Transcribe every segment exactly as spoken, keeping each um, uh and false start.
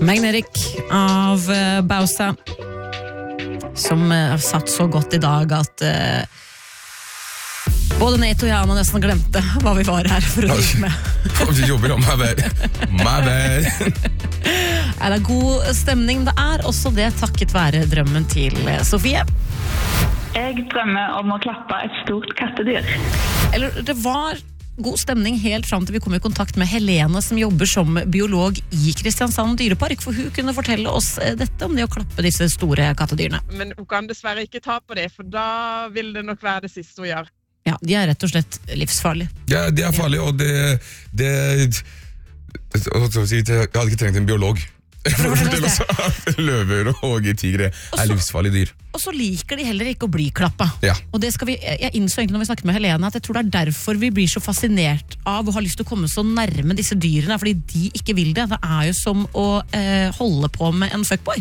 Magnetic av uh, Bausa, som uh, satt så godt i dag at uh, både Nate og Jana nesten glemte hva vi var her for å drive med. Vi jobber om my bad. My bad. Er det god stemning? Det er også det takket være drømmen til Sofie. Jeg drømmer om å klappe et stort kattedyr. Eller det var god stemning helt frem til vi kom i kontakt med Helene, som jobber som biolog i Kristiansand dyrepark, for hun kunne fortelle oss dette om det å klappe disse store kattedyrene. Men hun kan dessverre ikke ta på det, for da vil det nok være det siste hun gjør. Ja, de er rett og slett livsfarlige. Ja, de er farlige, og det, det, jeg hadde ikke trengt en biolog for å fortelle oss at løver og tigre er livsfarlige dyr. Og så liker de heller ikke å bli klappa. Ja. Og det skal vi, jeg innså egentlig når vi snakket med Helene, at jeg tror det er derfor vi blir så fascinert av og har lyst til å komme så nærme disse dyrene, fordi de ikke vil det. Det er jo som å eh, holde på med en fuckboy.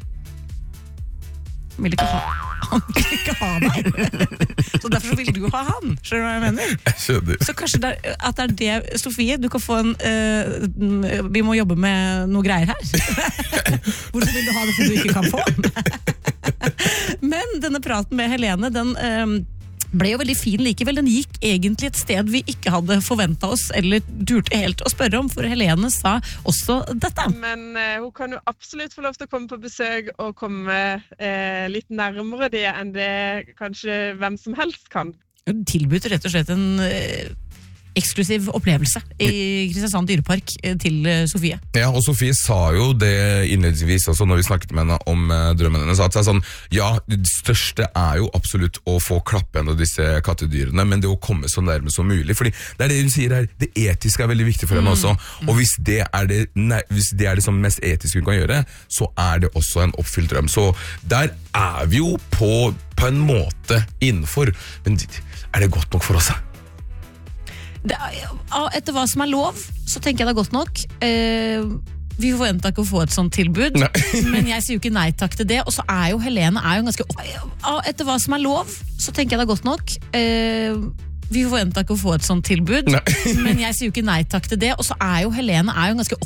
Han vil ikke ha, han vil ikke ha deg. Så derfor så vil du ha han. Skjønner du hva jeg mener? Jeg skjønner. Så kanskje det er, at det er det, Sofie, du kan få en, uh, vi må jobbe med noe greier her. Hvorfor vil du ha det for du ikke kan få den? Men denne praten med Helene, den uh, ble jo veldig fin likevel. Den gikk egentlig et sted vi ikke hadde forventet oss, eller durte helt å spørre om, for Helene sa også dette. Men eh, hun kan jo absolutt få lov til å komme på besøk og komme eh, litt nærmere det enn det kanskje hvem som helst kan. Hun tilbyr rett og slett en eh, eksklusiv opplevelse i Kristiansand dyrepark eh, til eh, Sofie. Ja, og Sofie sa jo det innledningsvis også når vi snakket med henne om uh, drømmen hennes, at det er sånn, ja, det største er jo absolutt å få klappe en av disse kattedyrene, men det å komme så nærme som mulig, fordi det er det hun sier her, det etiske er veldig viktig for henne også, og hvis det er det, nei, hvis det er det som mest etiske hun kan gjøre, så er det også en oppfylt drøm. Så der er vi jo på, på en måte innenfor, men er det godt nok for oss? Det, etter hva som er lov, så tenker jeg det er godt nok. Eh, vi forventer ikke å få et sånt tilbud, men jeg sier jo ikke nei takk til det. Og så er jo Helene er jo ganske opp... Etter hva som er lov, så tenker jeg det er godt nok. Eh, vi forventer ikke å få et sånt tilbud, men jeg sier jo ikke nei takk til det. Og så er jo Helene er jo ganske